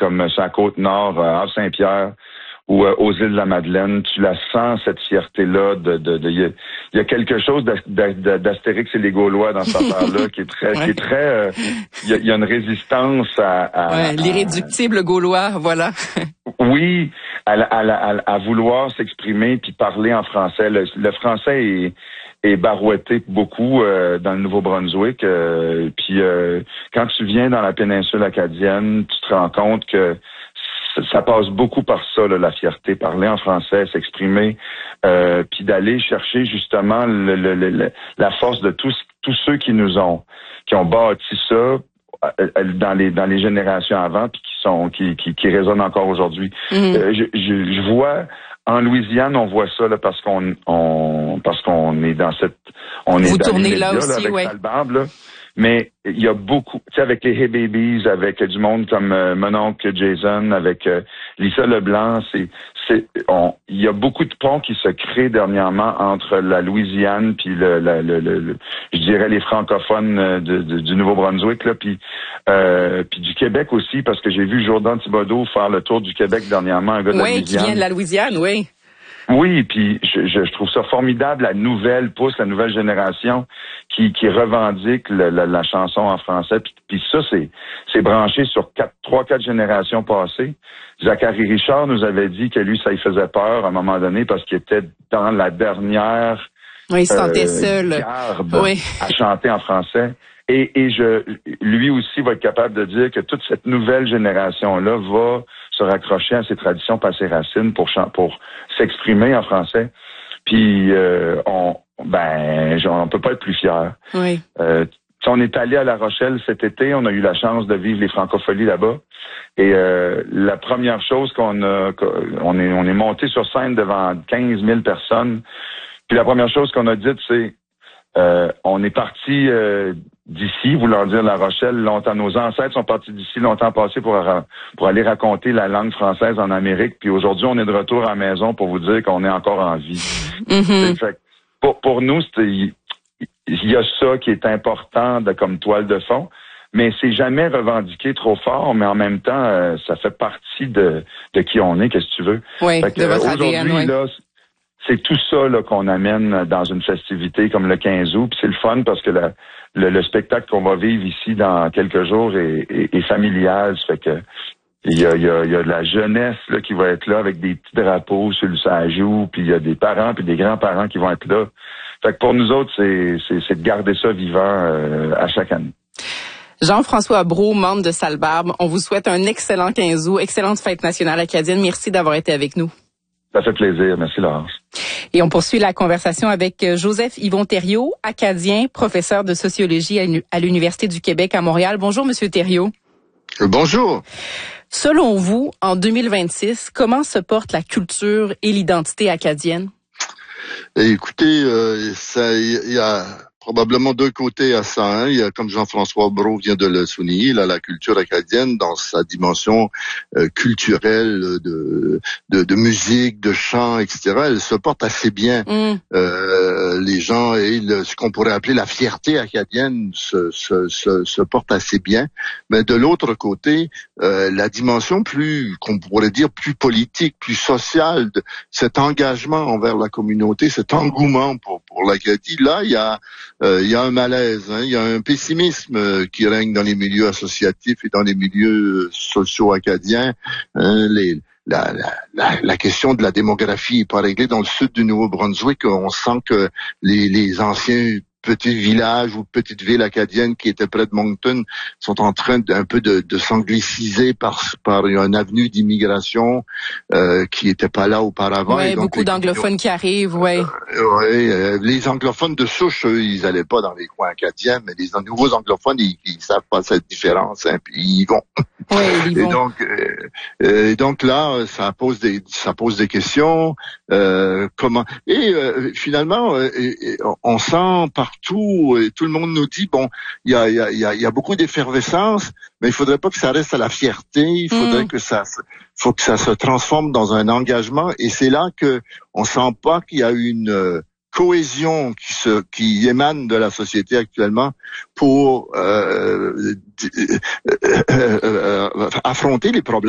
comme sur la Côte-Nord, à Saint-Pierre ou aux îles de la Madeleine, tu la sens, cette fierté-là. Il y a quelque chose d'Astérix et les Gaulois dans cette affaire-là qui est très, il y a une résistance à l'irréductible Gaulois, voilà. Oui, à vouloir s'exprimer puis parler en français. Le français est barouetté beaucoup dans le Nouveau-Brunswick. Puis quand tu viens dans la péninsule acadienne, tu te rends compte que ça passe beaucoup par ça, là, la fierté, parler en français, s'exprimer, puis d'aller chercher justement la force de tous ceux qui ont bâti ça dans les générations avant, puis qui résonnent encore aujourd'hui. Je vois en Louisiane, on voit ça là parce qu'on est dans cette, Vous est dans tournez les médias, là aussi, avec ouais. Salbarbe, là. Mais il y a beaucoup, tu sais, avec les Hey Babies, avec du monde comme mon oncle Jason, avec Lisa Leblanc, il y a beaucoup de ponts qui se créent dernièrement entre la Louisiane puis je dirais les francophones du Nouveau-Brunswick là, puis du Québec aussi, parce que j'ai vu Jourdan Thibodeau faire le tour du Québec dernièrement, un gars de la Louisiane. Oui, qui vient de la Louisiane, oui. Oui, puis je trouve ça formidable, la nouvelle génération qui revendique la chanson en français. Puis ça, c'est branché sur 3-4 générations passées. Zachary Richard nous avait dit que lui, ça lui faisait peur à un moment donné parce qu'il était dans la dernière il se sentait seul. Garde à chanter en français. Et lui aussi va être capable de dire que toute cette nouvelle génération-là va se raccrocher à ses traditions, à ses racines pour s'exprimer en français. Puis on peut pas être plus fiers. Oui. On est allé à La Rochelle cet été, on a eu la chance de vivre les francopholies là-bas. Et la première chose on est monté sur scène devant 15 000 personnes. Puis la première chose qu'on a dite, c'est on est parti d'ici, voulant dire La Rochelle, longtemps. Nos ancêtres sont partis d'ici longtemps passé pour aller raconter la langue française en Amérique. Puis aujourd'hui, on est de retour à la maison pour vous dire qu'on est encore en vie. Fait, pour nous, il y a ça qui est important comme toile de fond, mais c'est jamais revendiqué trop fort, mais en même temps, ça fait partie de qui on est, qu'est-ce que tu veux. Oui, de votre ADN, oui. Là, c'est tout ça là qu'on amène dans une festivité comme le 15 août. Puis c'est le fun parce que le spectacle qu'on va vivre ici dans quelques jours est familial. Ça fait que il y a de la jeunesse là qui va être là avec des petits drapeaux sur le joue, puis il y a des parents puis des grands-parents qui vont être là. Fait que pour nous autres, c'est de garder ça vivant à chaque année. Jean-François Brault, membre de Salbarbe, on vous souhaite un excellent 15 août, excellente fête nationale acadienne. Merci d'avoir été avec nous. Ça fait plaisir. Merci, Laurence. Et on poursuit la conversation avec Joseph Yvon Thériault, acadien, professeur de sociologie à l'Université du Québec à Montréal. Bonjour, Monsieur Thériault. Bonjour. Selon vous, en 2026, comment se porte la culture et l'identité acadienne? Écoutez, il y a probablement deux côtés à ça. Hein. Il y a, comme Jean-François Brault vient de le souligner, là, la culture acadienne dans sa dimension culturelle de musique, de chant, etc. Elle se porte assez bien. Les gens et ce qu'on pourrait appeler la fierté acadienne se porte assez bien. Mais de l'autre côté, la dimension qu'on pourrait dire plus politique, plus sociale, cet engagement envers la communauté, cet engouement pour l'Acadie, là, il y a un malaise, hein, il y a un pessimisme qui règne dans les milieux associatifs et dans les milieux sociaux acadiens. Hein, la question de la démographie n'est pas réglée. Dans le sud du Nouveau-Brunswick, on sent que les anciens petits villages ou petites villes acadiennes qui étaient près de Moncton sont en train un peu de s'angliciser par une avenue d'immigration qui était pas là auparavant. Oui, beaucoup d'anglophones qui arrivent, oui. Les anglophones de souche, eux, ils allaient pas dans les coins acadiens, mais les nouveaux anglophones, ils savent pas cette différence, hein, puis ils y vont. Oui, ils y vont. Et donc là, ça pose des questions. Comment finalement, on sent partout, et tout le monde nous dit bon, il y a beaucoup d'effervescence, mais il faudrait pas que ça reste à la fierté. Il faudrait que ça se transforme dans un engagement. Et c'est là que on sent pas qu'il y a une cohésion qui émane de la société actuellement pour affronter les problèmes.